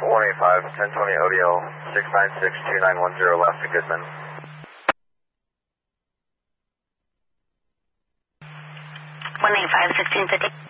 185, 1020 ODL, 696-2910, last to Goodman. 185, 1650.